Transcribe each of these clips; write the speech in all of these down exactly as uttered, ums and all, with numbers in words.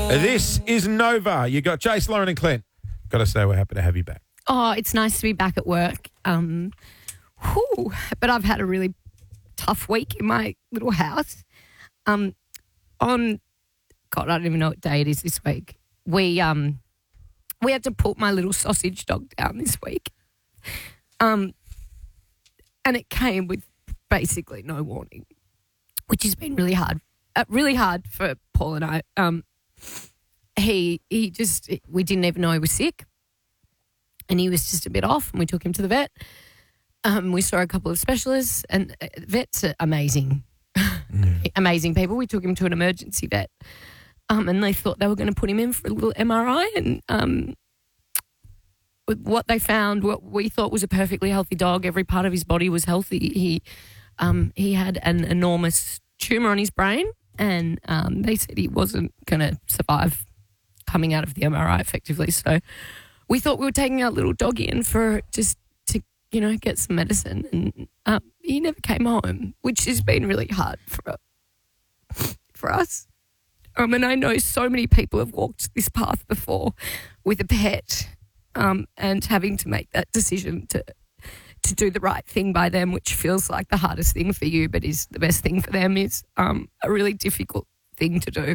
This is Nova. You got Jace, Lauren and Clint. Got to say we're happy to have you back. Oh, it's nice to be back at work. Um, whew, but I've had a really tough week in my little house. Um, on, God, I don't even know what day it is this week. We um, we had to put my little sausage dog down this week. Um, and it came with basically no warning, which has been really hard. Uh, really hard for Paul and I. Um, he he just we didn't even know he was sick, and he was just a bit off, and we took him to the vet. Um, we saw a couple of specialists, and uh, vets are amazing, mm. amazing people. We took him to an emergency vet, um, and they thought they were going to put him in for a little M R I, and um, what they found, what we thought was a perfectly healthy dog, every part of his body was healthy. He um, he had an enormous tumour on his brain. And um, they said he wasn't going to survive coming out of the M R I effectively. So we thought we were taking our little doggy in for just to, you know, get some medicine. And um, he never came home, which has been really hard for for us. Um, and I know so many people have walked this path before with a pet um, and having to make that decision to to do the right thing by them, which feels like the hardest thing for you, but is the best thing for them, is um, a really difficult thing to do.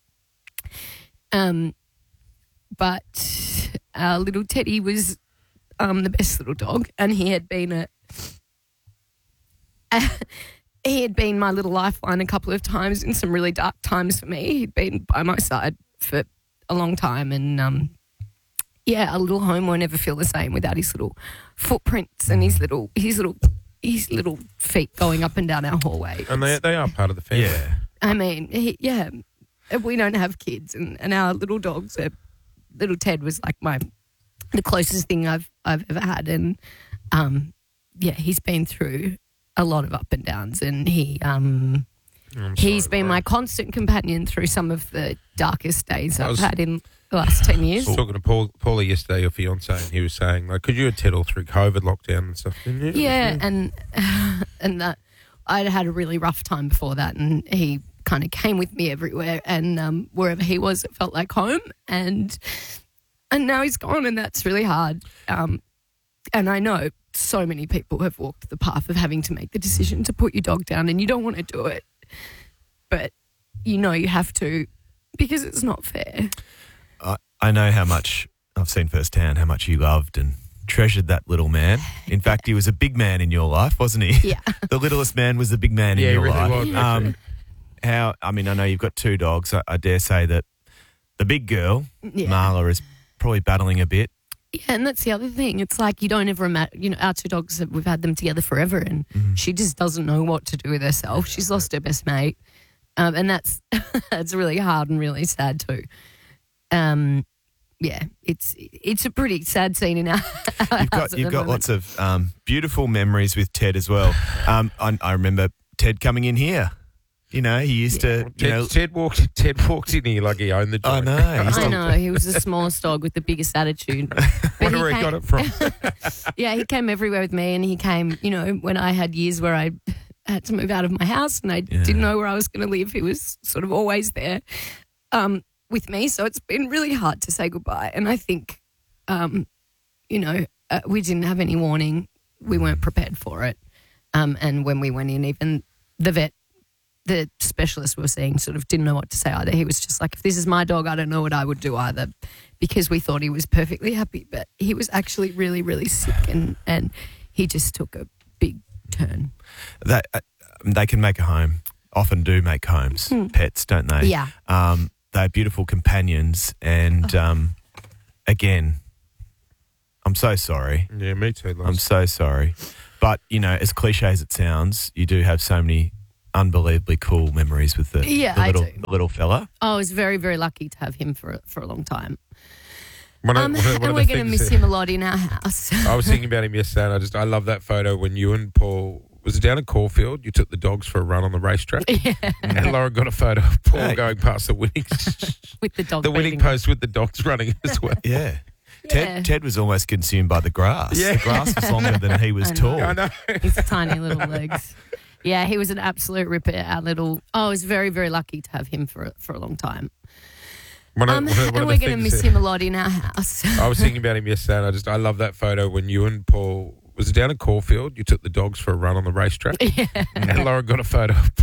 Um, but our little Teddy was um, the best little dog, and he had been a, a he had been my little lifeline a couple of times in some really dark times for me. He'd been by my side for a long time, and um, yeah, a little home won't ever feel the same without his little footprints and his little his little his little feet going up and down our hallway. And they they are part of the family. Yeah. I mean, he, yeah, we don't have kids, and, and our little dogs are, little Ted was like my the closest thing I've I've ever had, and um, yeah, he's been through a lot of up and downs, and he um. I'm He's sorry, been Lauren. my constant companion through some of the darkest days I I've was- had in the last ten years. I was talking to Paul, Paula yesterday, your fiance, and he was saying, like, could you have Ted all through COVID lockdown and stuff, didn't you? Yeah, and and that I'd had a really rough time before that, and he kind of came with me everywhere, and um, wherever he was, it felt like home, and and now he's gone, and that's really hard. Um, and I know so many people have walked the path of having to make the decision to put your dog down, and you don't want to do it, but you know you have to because it's not fair. I, I know how much, I've seen firsthand how much you loved and treasured that little man. In fact, he was a big man in your life, wasn't he? Yeah. The littlest man was the big man in Yeah, he your really life. was, um, how, I mean, I know you've got two dogs. I, I dare say that the big girl, Yeah. Marla, is probably battling a bit. Yeah, and that's the other thing. It's like you don't ever imagine, you know, our two dogs, we've had them together forever, and Mm-hmm. she just doesn't know what to do with herself. She's lost her best mate. Um, and that's that's really hard and really sad too. Um, yeah, it's it's a pretty sad scene in our, our You've house got at you've the got moment. lots of um, beautiful memories with Ted as well. Um, I, I remember Ted coming in here. You know, he used to, you Ted, know, Ted walked Ted walked in here like he owned the I joint. know. He's I still- know, he was the smallest dog with the biggest attitude. But Wonder where he came- got it from. Yeah, he came everywhere with me, and he came, you know, when I had years where I had to move out of my house and I Yeah. didn't know where I was going to live. He was sort of always there um, with me. So it's been really hard to say goodbye. And I think, um, you know, uh, we didn't have any warning. We weren't prepared for it. Um, and when we went in, even the vet, the specialist we were seeing sort of didn't know what to say either. He was just like, if this is my dog, I don't know what I would do either, because we thought he was perfectly happy. But he was actually really, really sick, and, and he just took a big turn. They, uh, they can make a home, often do make homes, pets, don't they? Yeah. Um, they're beautiful companions. And um, again, I'm so sorry. Yeah, me too. Loz. I'm so sorry. But, you know, as cliche as it sounds, you do have so many unbelievably cool memories with the, Yeah, the I little do. the little fella. I was very, very lucky to have him for a, for a long time. One of- Um, one of- one and of we're the going to things miss that- him a lot in our house. I was thinking about him yesterday, and I just I love that photo when you and Paul was it down at Caulfield. You took the dogs for a run on the racetrack, Yeah, and Lauren got a photo of Paul Hey. going past the winning with the dog. the winning breathing. post with the dogs running as well. Yeah. Yeah. Ted, Ted was almost consumed by the grass. Yeah. The grass was longer than he was I know. tall. I know. His tiny little legs. Yeah, he was an absolute ripper. Our little. Oh, I was very, very lucky to have him for for a long time. One of- Um, one of- one and of we're the going to things miss that- him a lot in our house. I was thinking about him yesterday, and I just I love that photo when you and Paul was it down at Caulfield. You took the dogs for a run on the racetrack, Yeah. and Laura got a photo of